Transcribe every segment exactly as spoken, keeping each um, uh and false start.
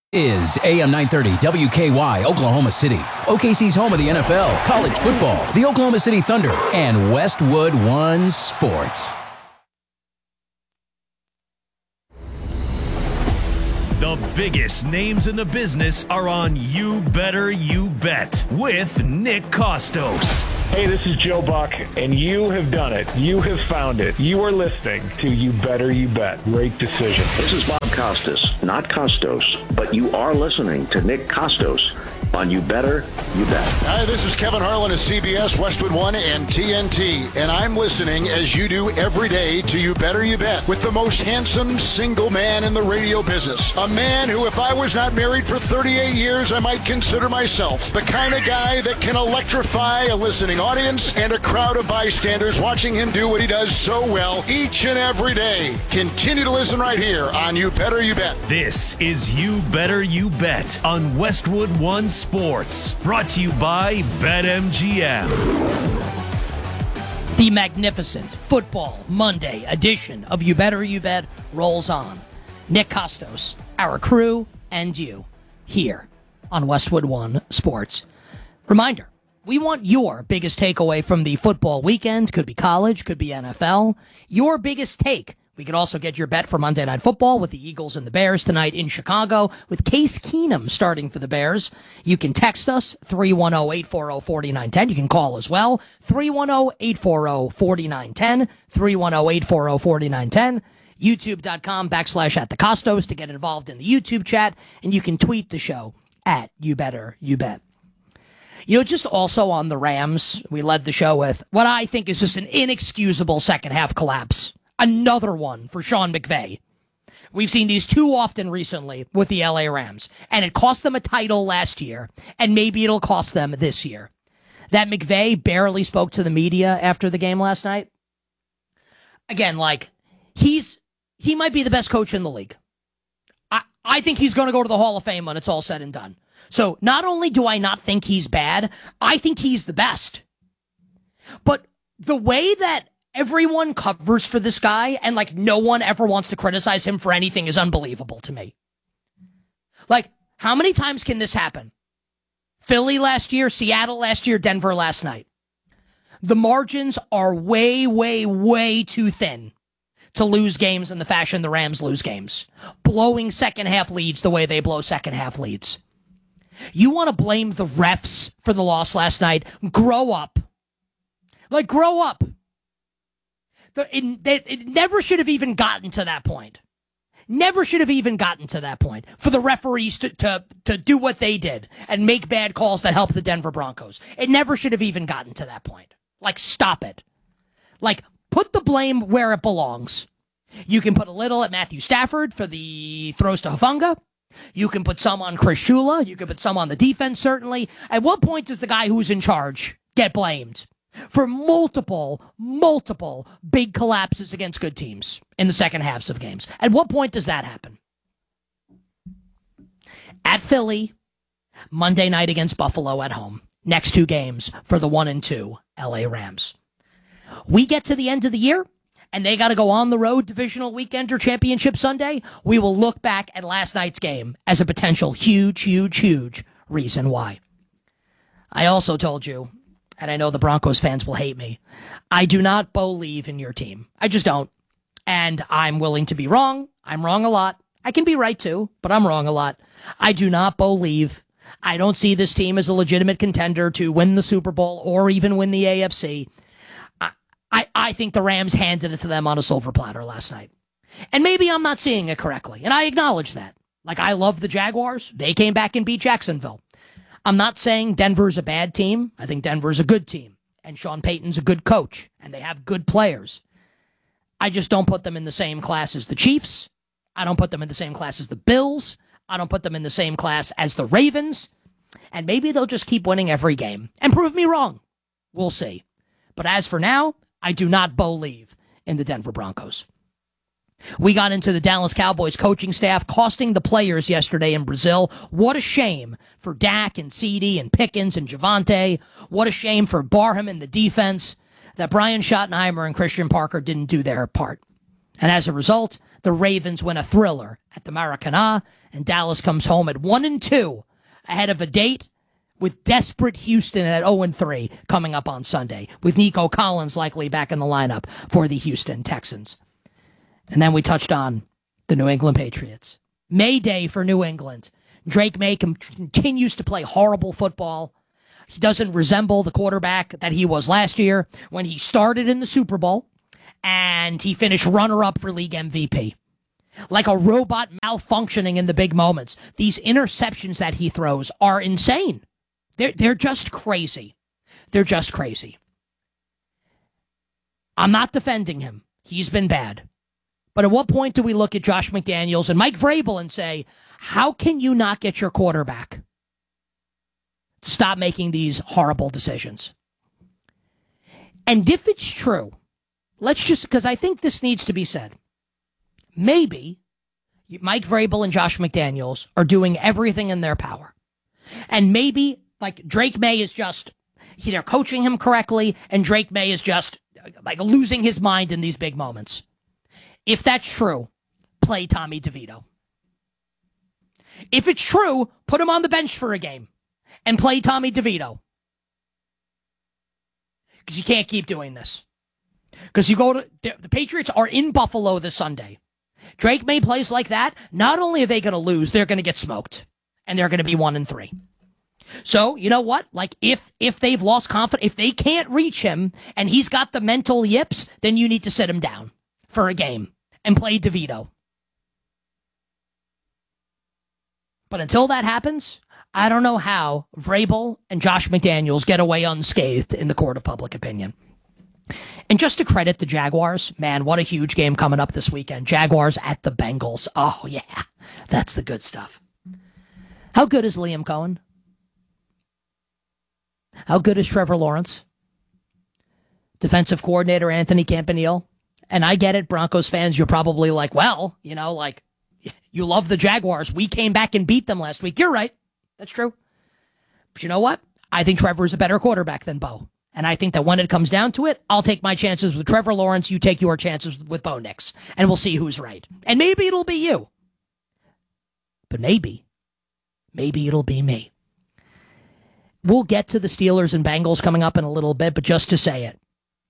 Is A M nine thirty W K Y Oklahoma City, O K C's home of the N F L, college football, the Oklahoma City Thunder, and Westwood One Sports. The biggest names in the business are on You Better You Bet with Nick Kostos. Hey, this is Joe Buck, and you have done it. You have found it. You are listening to You Better You Bet. Great decision. This is Bob Costas, not Costos, but you are listening to Nick Kostos on You Better You Bet. Hi, this is Kevin Harlan of C B S, Westwood One, and T N T, and I'm listening, as you do every day, to You Better You Bet with the most handsome single man in the radio business. A man who, if I was not married for thirty-eight years, I might consider myself the kind of guy that can electrify a listening audience and a crowd of bystanders watching him do what he does so well each and every day. Continue to listen right here on You Better You Bet. This is You Better You Bet on Westwood One Sports, brought to you by BetMGM. The magnificent Football Monday edition of You Better You Bet rolls on. Nick Kostos, our crew, and you here on Westwood One Sports. Reminder, we want your biggest takeaway from the football weekend. Could be college, could be N F L. Your biggest take. We could also get your bet for Monday Night Football with the Eagles and the Bears tonight in Chicago with Case Keenum starting for the Bears. You can text us, three one zero, eight four zero, four nine one zero. You can call as well, three one zero, eight four zero, four nine one zero, three one zero, eight four zero, four nine one zero. YouTube.com backslash at the Costos to get involved in the YouTube chat, and you can tweet the show at You Better You Bet. You know, just also on the Rams, we led the show with what I think is just an inexcusable second half collapse. Another one for Sean McVay. We've seen these too often recently with the L A Rams, and it cost them a title last year, and maybe it'll cost them this year. That McVay barely spoke to the media after the game last night. Again, like, he's he might be the best coach in the league. I, I think he's going to go to the Hall of Fame when it's all said and done. So not only do I not think he's bad, I think he's the best. But the way that everyone covers for this guy and, like, no one ever wants to criticize him for anything is unbelievable to me. Like, how many times can this happen? Philly last year, Seattle last year, Denver last night. The margins are way, way, way too thin to lose games in the fashion the Rams lose games. Blowing second half leads the way they blow second half leads. You want to blame the refs for the loss last night? Grow up. Like, grow up. It, it, it never should have even gotten to that point. Never should have even gotten to that point for the referees to, to, to do what they did and make bad calls that help the Denver Broncos. It never should have even gotten to that point. Like, stop it. Like, put the blame where it belongs. You can put a little at Matthew Stafford for the throws to Hufanga. You can put some on Chris Shula. You can put some on the defense, certainly. At what point does the guy who's in charge get blamed for multiple, multiple big collapses against good teams in the second halves of games? At what point does that happen? At Philly, Monday night against Buffalo at home. Next two games for the one and two L A Rams. We get to the end of the year, and they got to go on the road divisional weekend or championship Sunday. We will look back at last night's game as a potential huge, huge, huge reason why. I also told you, and I know the Broncos fans will hate me, I do not believe in your team. I just don't. And I'm willing to be wrong. I'm wrong a lot. I can be right too, but I'm wrong a lot. I do not believe. I don't see this team as a legitimate contender to win the Super Bowl or even win the A F C. I, I, I think the Rams handed it to them on a silver platter last night. And maybe I'm not seeing it correctly, and I acknowledge that. Like, I love the Jaguars. They came back and beat Jacksonville. I'm not saying Denver's a bad team. I think Denver's a good team. And Sean Payton's a good coach. And they have good players. I just don't put them in the same class as the Chiefs. I don't put them in the same class as the Bills. I don't put them in the same class as the Ravens. And maybe they'll just keep winning every game and prove me wrong. We'll see. But as for now, I do not believe in the Denver Broncos. We got into the Dallas Cowboys coaching staff costing the players yesterday in Brazil. What a shame for Dak and CeeDee and Pickens and Javonte. What a shame for Barham and the defense that Brian Schottenheimer and Christian Parker didn't do their part. And as a result, the Ravens win a thriller at the Maracana, and Dallas comes home at one and two ahead of a date with desperate Houston at oh and three coming up on Sunday, with Nico Collins likely back in the lineup for the Houston Texans. And then we touched on the New England Patriots. May Day for New England. Drake May continues to play horrible football. He doesn't resemble the quarterback that he was last year when he started in the Super Bowl, and he finished runner-up for league M V P. Like a robot malfunctioning in the big moments. These interceptions that he throws are insane. They're, they're just crazy. They're just crazy. I'm not defending him. He's been bad. But at what point do we look at Josh McDaniels and Mike Vrabel and say, how can you not get your quarterback to stop making these horrible decisions? And if it's true, let's just, because I think this needs to be said, maybe Mike Vrabel and Josh McDaniels are doing everything in their power. And maybe, like, Drake May is just, they're coaching him correctly, and Drake May is just, like, losing his mind in these big moments. If that's true, play Tommy DeVito. If it's true, put him on the bench for a game and play Tommy DeVito. Because you can't keep doing this. Because you go to, the Patriots are in Buffalo this Sunday. Drake May plays like that. Not only are they going to lose, they're going to get smoked. And they're going to be one and three. So, you know what? Like, if if they've lost confidence, if they can't reach him and he's got the mental yips, then you need to sit him down for a game and play DeVito. But until that happens, I don't know how Vrabel and Josh McDaniels get away unscathed in the court of public opinion. And just to credit the Jaguars, man, what a huge game coming up this weekend. Jaguars at the Bengals. Oh, yeah, that's the good stuff. How good is Liam Cohen? How good is Trevor Lawrence? Defensive coordinator Anthony Campanile. And I get it, Broncos fans, you're probably like, well, you know, like, you love the Jaguars. We came back and beat them last week. You're right. That's true. But you know what? I think Trevor is a better quarterback than Bo. And I think that when it comes down to it, I'll take my chances with Trevor Lawrence. You take your chances with Bo Nix. And we'll see who's right. And maybe it'll be you. But maybe, maybe it'll be me. We'll get to the Steelers and Bengals coming up in a little bit, but just to say it,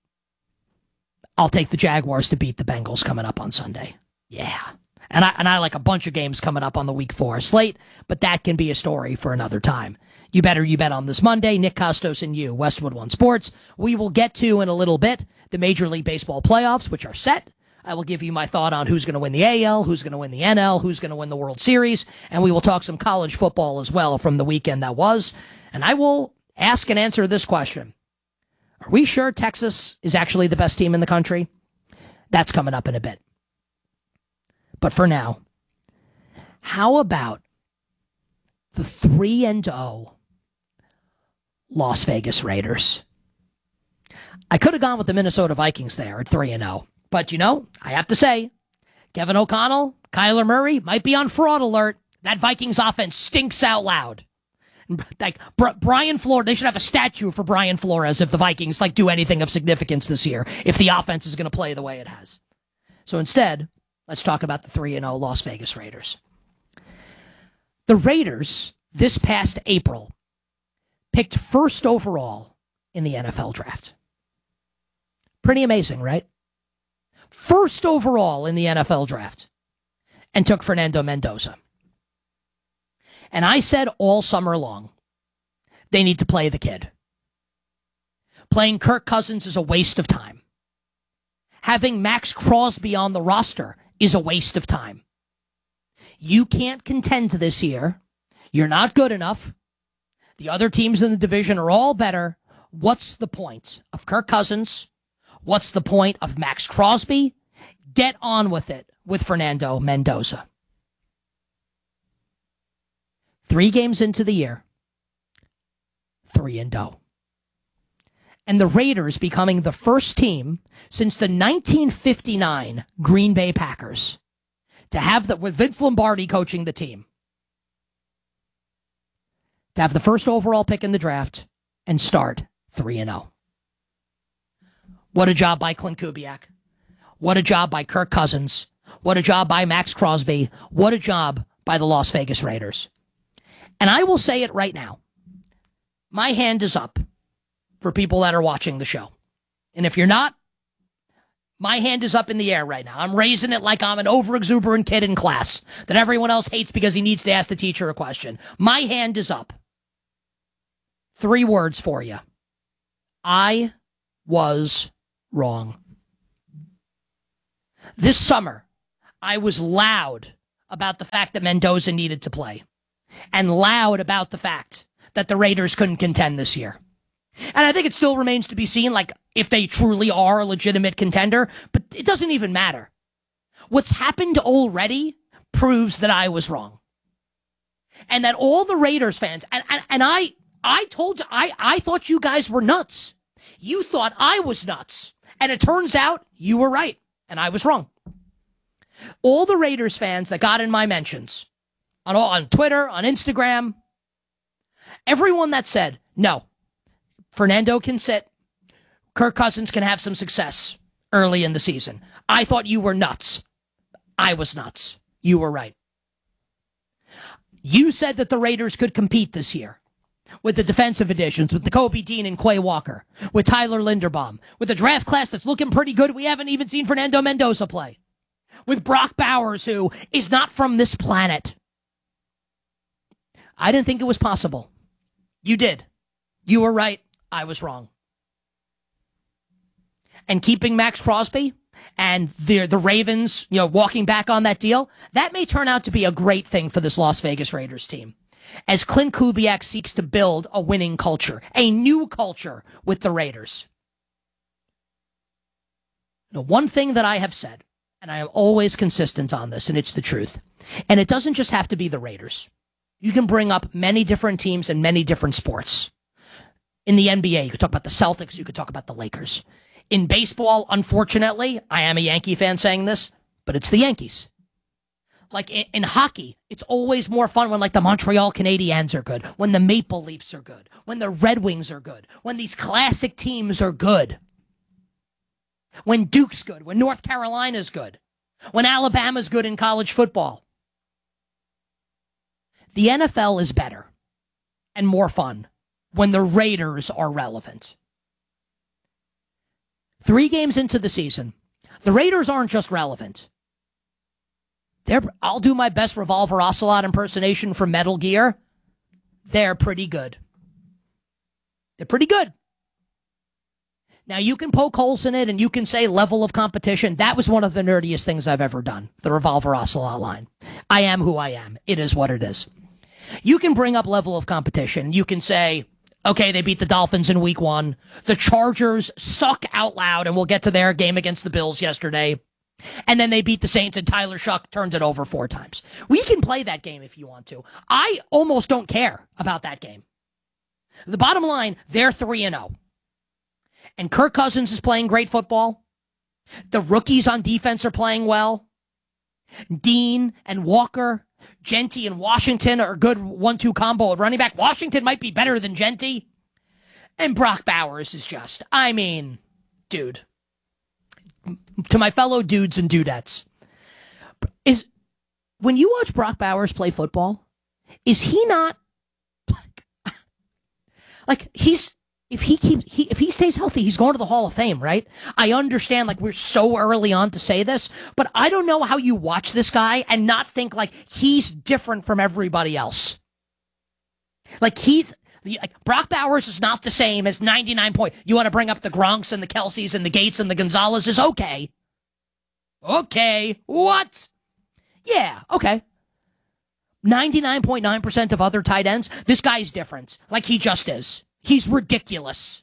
I'll take the Jaguars to beat the Bengals coming up on Sunday. Yeah. And I and I like a bunch of games coming up on the week four slate, but that can be a story for another time. You better you bet on this Monday. Nick Costos and you, Westwood One Sports. We will get to in a little bit the Major League Baseball playoffs, which are set. I will give you my thought on who's going to win the A L, who's going to win the N L, who's going to win the World Series, and we will talk some college football as well from the weekend that was. And I will ask and answer this question. Are we sure Texas is actually the best team in the country? That's coming up in a bit. But for now, how about the three and oh Las Vegas Raiders? I could have gone with the Minnesota Vikings there at three and oh. But, you know, I have to say, Kevin O'Connell, Kyler Murray might be on fraud alert. That Vikings offense stinks out loud. Like Br- Brian Flores, they should have a statue for Brian Flores if the Vikings like do anything of significance this year, if the offense is going to play the way it has. So instead, let's talk about the three and oh Las Vegas Raiders. The Raiders, this past April, picked first overall in the N F L draft. Pretty amazing, right? First overall in the N F L draft, and took Fernando Mendoza. And I said all summer long, they need to play the kid. Playing Kirk Cousins is a waste of time. Having Max Crosby on the roster is a waste of time. You can't contend this year. You're not good enough. The other teams in the division are all better. What's the point of Kirk Cousins? What's the point of Max Crosby? Get on with it with Fernando Mendoza. Three games into the year, three and oh. And the Raiders becoming the first team since the nineteen fifty-nine Green Bay Packers to have the, with Vince Lombardi coaching the team, to have the first overall pick in the draft and start three and oh. What a job by Clint Kubiak. What a job by Kirk Cousins. What a job by Max Crosby. What a job by the Las Vegas Raiders. And I will say it right now. My hand is up for people that are watching the show. And if you're not, my hand is up in the air right now. I'm raising it like I'm an overexuberant kid in class that everyone else hates because he needs to ask the teacher a question. My hand is up. Three words for you. I was wrong. This summer, I was loud about the fact that Mendoza needed to play and loud about the fact that the Raiders couldn't contend this year. And I think it still remains to be seen, like, if they truly are a legitimate contender, but it doesn't even matter. What's happened already proves that I was wrong. And that all the Raiders fans, and, and, and I I told you, I, I thought you guys were nuts. You thought I was nuts. And it turns out you were right, and I was wrong. All the Raiders fans that got in my mentions, on, on Twitter, on Instagram, everyone that said, no, Fernando can sit, Kirk Cousins can have some success early in the season. I thought you were nuts. I was nuts. You were right. You said that the Raiders could compete this year with the defensive additions, with the Kobe Dean and Quay Walker, with Tyler Linderbaum, with a draft class that's looking pretty good. We haven't even seen Fernando Mendoza play. With Brock Bowers, who is not from this planet. I didn't think it was possible. You did. You were right. I was wrong. And keeping Max Crosby and the the Ravens, you know, walking back on that deal, that may turn out to be a great thing for this Las Vegas Raiders team. As Clint Kubiak seeks to build a winning culture, a new culture with the Raiders. Now, one thing that I have said, and I am always consistent on this, and it's the truth, and it doesn't just have to be the Raiders. You can bring up many different teams and many different sports. In the N B A, you could talk about the Celtics, you could talk about the Lakers. In baseball, unfortunately, I am a Yankee fan saying this, but it's the Yankees. Like in, in hockey, it's always more fun when like the Montreal Canadiens are good, when the Maple Leafs are good, when the Red Wings are good, when these classic teams are good. When Duke's good, when North Carolina's good, when Alabama's good in college football. The N F L is better and more fun when the Raiders are relevant. Three games into the season, the Raiders aren't just relevant. They're, I'll do my best Revolver Ocelot impersonation from Metal Gear. They're pretty good. They're pretty good. Now, you can poke holes in it and you can say level of competition. That was one of the nerdiest things I've ever done, the Revolver Ocelot line. I am who I am. It is what it is. You can bring up level of competition. You can say, okay, they beat the Dolphins in week one. The Chargers suck out loud, and we'll get to their game against the Bills yesterday. And then they beat the Saints, and Tyler Shuck turned it over four times. We can play that game if you want to. I almost don't care about that game. The bottom line, they're three and oh. And Kirk Cousins is playing great football. The rookies on defense are playing well. Dean and Walker, Genty and Washington are a good one two combo at running back. Washington might be better than Genty. And Brock Bowers is just, I mean, dude. To my fellow dudes and dudettes, is when you watch Brock Bowers play football, is he not like, like he's if he keep he if he stays healthy, he's going to the Hall of Fame, right? I understand, like, we're so early on to say this, but I don't know how you watch this guy and not think like he's different from everybody else. Like he's like Brock Bowers is not the same as ninety-nine point. You want to bring up the Gronks and the Kelseys and the Gates and the Gonzalez's? Okay. Okay. What? Yeah. Okay. ninety-nine point nine percent of other tight ends. This guy's different. Like he just is. He's ridiculous.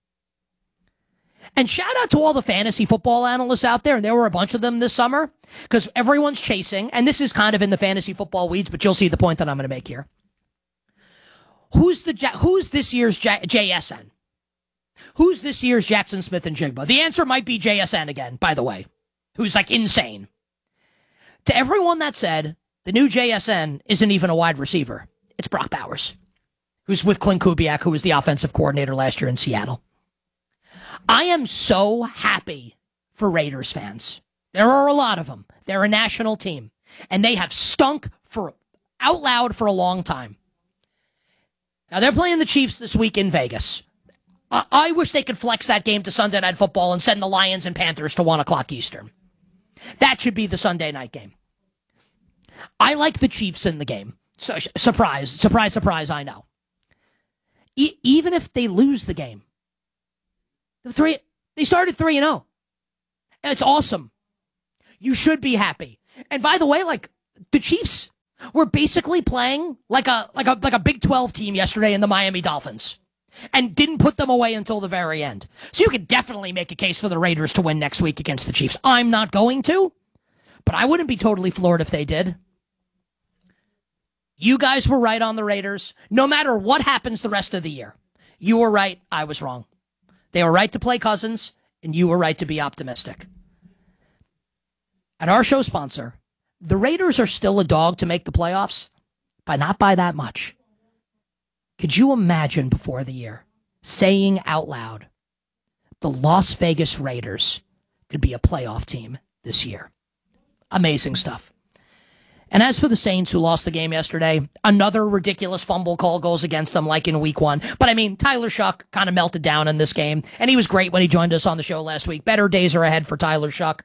And shout out to all the fantasy football analysts out there, and there were a bunch of them this summer, because everyone's chasing, and this is kind of in the fantasy football weeds, but you'll see the point that I'm going to make here. Who's the who's this year's J- JSN? Who's this year's Jackson Smith and Jigba? The answer might be J S N again, by the way, who's like insane. To everyone that said the new J S N isn't even a wide receiver, it's Brock Bowers, who's with Clint Kubiak, who was the offensive coordinator last year in Seattle. I am so happy for Raiders fans. There are a lot of them. They're a national team, and they have stunk for out loud for a long time. Now, they're playing the Chiefs this week in Vegas. I, I wish they could flex that game to Sunday Night Football and send the Lions and Panthers to one o'clock Eastern. That should be the Sunday night game. I like the Chiefs in the game. So, surprise, surprise, surprise, I know. E- even if they lose the game, the three they started three and oh. It's awesome. You should be happy. And by the way, like, the Chiefs were basically playing like a like a like a Big twelve team yesterday in the Miami Dolphins, and didn't put them away until the very end. So you could definitely make a case for the Raiders to win next week against the Chiefs. I'm not going to, but I wouldn't be totally floored if they did. You guys were right on the Raiders. No matter what happens the rest of the year, you were right, I was wrong. They were right to play Cousins, and you were right to be optimistic. At our show sponsor, the Raiders are still a dog to make the playoffs, but not by that much. Could you imagine before the year saying out loud, the Las Vegas Raiders could be a playoff team this year? Amazing stuff. And as for the Saints, who lost the game yesterday, another ridiculous fumble call goes against them like in week one. But I mean, Tyler Shuck kind of melted down in this game, and he was great when he joined us on the show last week. Better days are ahead for Tyler Shuck.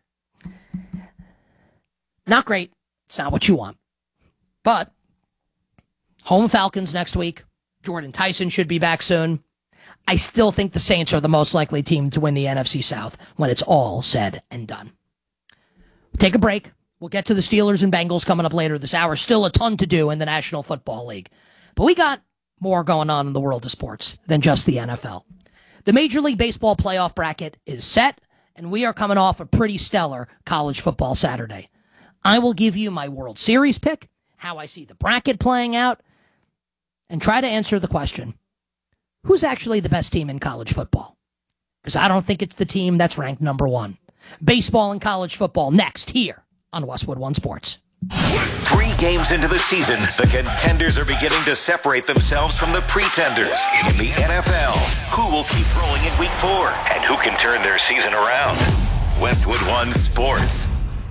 Not great. It's not what you want. But home Falcons next week. Jordan Tyson should be back soon. I still think the Saints are the most likely team to win the N F C South when it's all said and done. Take a break. We'll get to the Steelers and Bengals coming up later this hour. Still a ton to do in the National Football League. But we got more going on in the world of sports than just the N F L. The Major League Baseball playoff bracket is set, and we are coming off a pretty stellar college football Saturday. I will give you my World Series pick, how I see the bracket playing out, and try to answer the question, who's actually the best team in college football? Because I don't think it's the team that's ranked number one. Baseball and college football next here on Westwood One Sports. Three games into the season, the contenders are beginning to separate themselves from the pretenders in the N F L. Who will keep rolling in week four? And who can turn their season around? Westwood One Sports.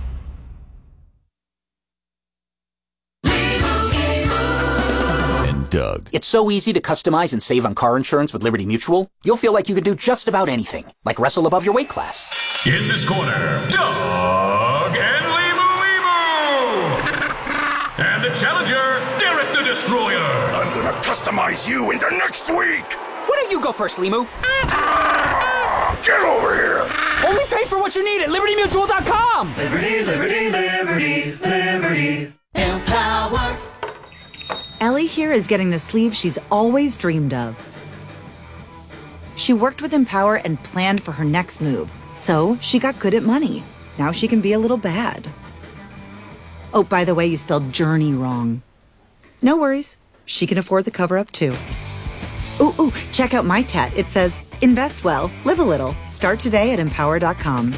Doug. It's so easy to customize and save on car insurance with Liberty Mutual. You'll feel like you could do just about anything, like wrestle above your weight class. In this corner, Doug and Limu Limu. And the challenger, Derek the Destroyer. I'm gonna customize you into next week. Why don't you go first, Limu? Ah, get over here. Only pay for what you need at Liberty Mutual dot com. Liberty, Liberty, Liberty, Liberty. Empower. Ellie here is getting the sleeve she's always dreamed of. She worked with Empower and planned for her next move, so she got good at money. Now she can be a little bad. Oh, by the way, you spelled journey wrong. No worries. She can afford the cover-up, too. Ooh, ooh, check out my tat. It says, invest well, live a little. Start today at empower dot com.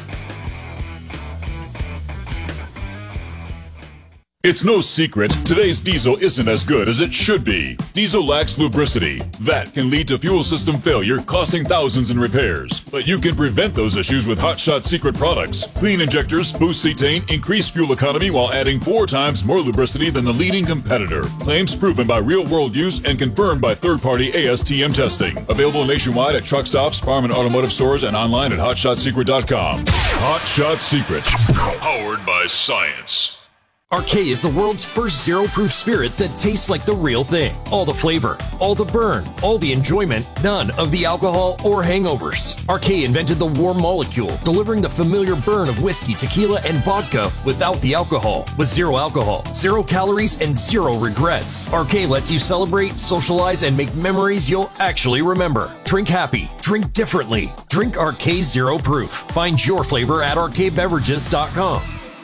It's no secret, today's diesel isn't as good as it should be. Diesel lacks lubricity. That can lead to fuel system failure, costing thousands in repairs. But you can prevent those issues with Hot Shot Secret products. Clean injectors, boost cetane, increase fuel economy while adding four times more lubricity than the leading competitor. Claims proven by real-world use and confirmed by third-party A S T M testing. Available nationwide at truck stops, farm and automotive stores, and online at hot shot secret dot com. Hot Shot Secret. Powered by science. R K is the world's first zero-proof spirit that tastes like the real thing. All the flavor, all the burn, all the enjoyment, none of the alcohol or hangovers. R K invented the warm molecule, delivering the familiar burn of whiskey, tequila, and vodka without the alcohol. With zero alcohol, zero calories, and zero regrets. R K lets you celebrate, socialize, and make memories you'll actually remember. Drink happy. Drink differently. Drink R K Zero Proof. Find your flavor at R K beverages dot com.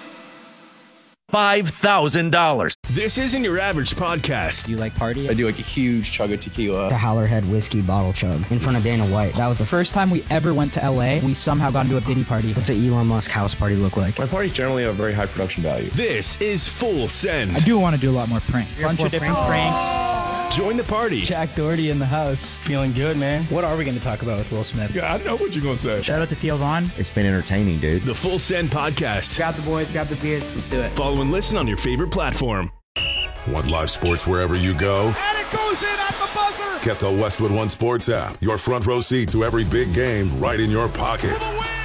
five thousand dollars. This isn't your average podcast. Do you like party? I do like a huge chug of tequila. The Howlerhead whiskey bottle chug in front of Dana White. That was the first time we ever went to L A. We somehow got into a Diddy party. What's an Elon Musk house party look like? My parties generally have a very high production value. This is Full Send. I do want to do a lot more pranks. Bunch of different pranks. Join the party. Jack Doherty in the house. Feeling good, man. What are we going to talk about with Will Smith? Yeah, I know what you're going to say. Shout out to Theo Vaughn. It's been entertaining, dude. The Full Send Podcast. Grab the boys, grab the beers. Let's do it. Follow and listen on your favorite platform. Want live sports wherever you go? And it goes in at the buzzer. Get the Westwood One Sports app. Your front row seat to every big game right in your pocket.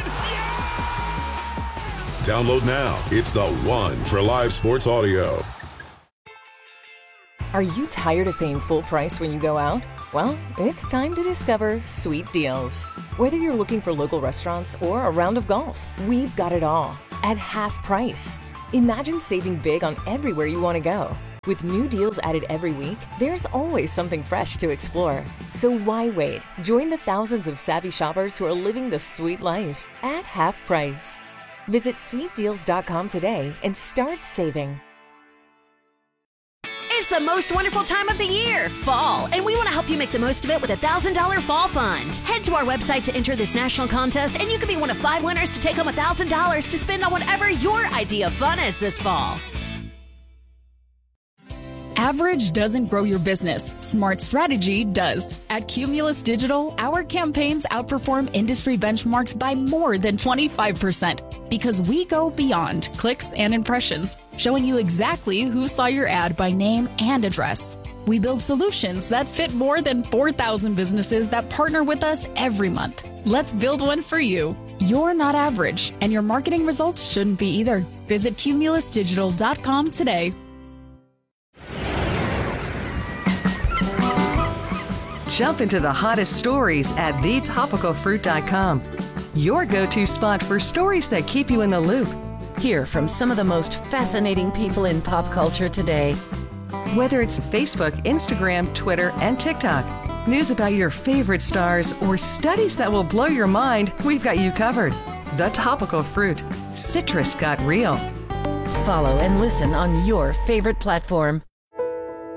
Download now. It's the one for live sports audio. Are you tired of paying full price when you go out? Well, it's time to discover Sweet Deals. Whether you're looking for local restaurants or a round of golf, we've got it all at half price. Imagine saving big on everywhere you want to go. With new deals added every week, there's always something fresh to explore. So why wait? Join the thousands of savvy shoppers who are living the sweet life at half price. Visit sweet deals dot com today and start saving. It's the most wonderful time of the year, fall, and we want to help you make the most of it with a one thousand dollars Fall Fund. Head to our website to enter this national contest, and you could be one of five winners to take home one thousand dollars to spend on whatever your idea of fun is this fall. Average doesn't grow your business. Smart strategy does. At Cumulus Digital, our campaigns outperform industry benchmarks by more than twenty-five percent because we go beyond clicks and impressions, showing you exactly who saw your ad by name and address. We build solutions that fit more than four thousand businesses that partner with us every month. Let's build one for you. You're not average, and your marketing results shouldn't be either. Visit cumulus digital dot com today. Jump into the hottest stories at the topical fruit dot com. Your go-to spot for stories that keep you in the loop. Hear from some of the most fascinating people in pop culture today. Whether it's Facebook, Instagram, Twitter, and TikTok, news about your favorite stars, or studies that will blow your mind, we've got you covered. The Topical Fruit. Citrus got real. Follow and listen on your favorite platform.